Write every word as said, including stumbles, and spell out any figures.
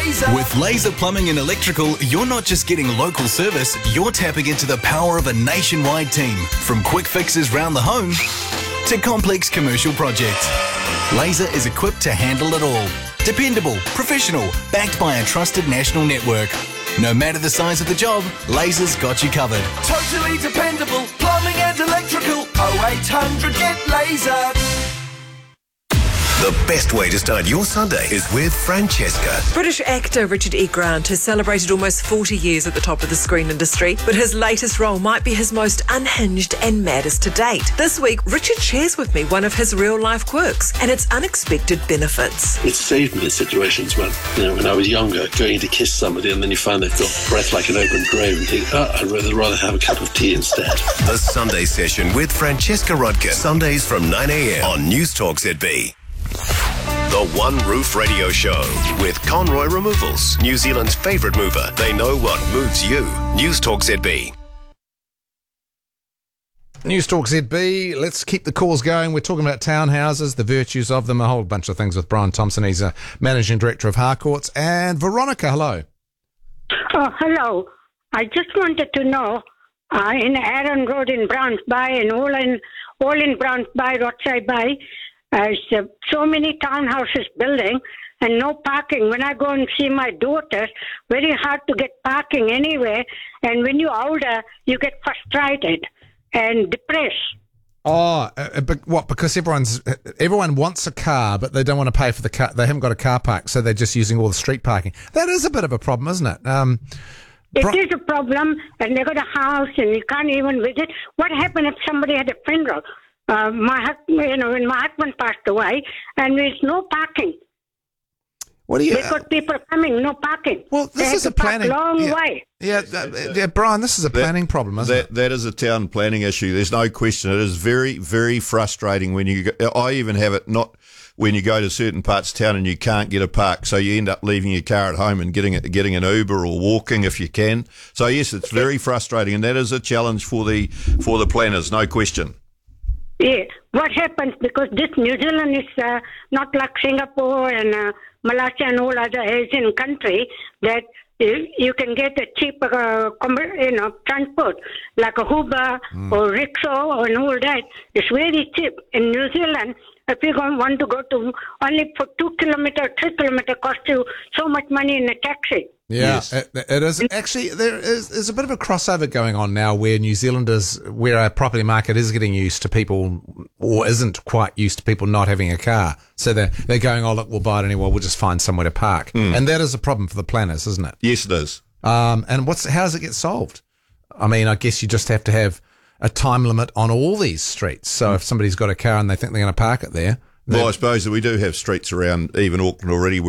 Laser. With Laser Plumbing and Electrical, you're not just getting local service, you're tapping into the power of a nationwide team. From quick fixes round the home to complex commercial projects. Laser is equipped to handle it all. Dependable, professional, backed by a trusted national network. No matter the size of the job, Laser's got you covered. Totally dependable, plumbing and electrical. oh eight hundred get Laser. The best way to start your Sunday is with Francesca. British actor Richard E. Grant has celebrated almost forty years at the top of the screen industry, but his latest role might be his most unhinged and maddest to date. This week, Richard shares with me one of his real-life quirks and its unexpected benefits. It saved me in situations when, you know, when I was younger, going to kiss somebody and then you find they've got breath like an open grave and think, oh, I'd rather, rather have a cup of tea instead. The Sunday Session with Francesca Rodkin. Sundays from nine a.m. on News Talk Z B. The One Roof Radio Show with Conroy Removals, New Zealand's favourite mover. They know what moves you. News Talk Z B. News Talk Z B. Let's keep the calls going. We're talking about townhouses, the virtues of them, a whole bunch of things with Brian Thompson. He's a managing director of Harcourts. And Veronica, hello. Oh, hello. I just wanted to know, uh, in Aaron Road in Browns Bay and all in, all in Browns Bay, Rothside Bay, There's uh, so many townhouses building and no parking. When I go and see my daughter, very hard to get parking anywhere. And when you're older, you get frustrated and depressed. Oh, uh, but what? Because everyone's everyone wants a car, but they don't want to pay for the car. They haven't got a car park, so they're just using all the street parking. That is a bit of a problem, isn't it? Um, It Bro- is a problem, and they got a house, and you can't even visit. What happened if somebody had a funeral? Uh, my husband, you know, when my husband passed away, and there's no parking. What do you? They got people coming, no parking. Well, this they have is a to park planning. long yeah, way. Yeah, uh, yeah, Brian, this is a planning problem, isn't that, it? That is a town planning issue. There's no question. It is very, very frustrating when you go, I even have it not when you go to certain parts of town and you can't get a park, so you end up leaving your car at home and getting a, getting an Uber or walking if you can. So yes, it's very frustrating, and that is a challenge for the for the planners, no question. Yeah. What happens, because this New Zealand is uh, not like Singapore and uh, Malaysia and all other Asian country, that you, you can get a cheaper, uh, com- you know, transport, like a Uber mm. or rickshaw and all that. It's very cheap. In New Zealand, if you want to go to only for two kilometer, three kilometer, cost you so much money in a taxi. Yeah, Yes. it, it is. Actually, there is there's a bit of a crossover going on now where New Zealanders, where our property market is getting used to people, or isn't quite used to people not having a car. So they're, they're going, oh, look, we'll buy it anyway, we'll just find somewhere to park. Mm. And that is a problem for the planners, isn't it? Yes, it is. Um, and what's how does it get solved? I mean, I guess you just have to have a time limit on all these streets. So mm. if somebody's got a car and they think they're going to park it there. Well, I suppose that we do have streets around even Auckland already